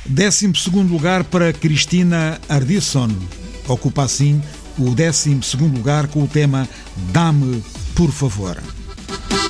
12º lugar para Cristina Ardisson. Ocupa assim o 12º lugar com o tema Dá-me, por favor.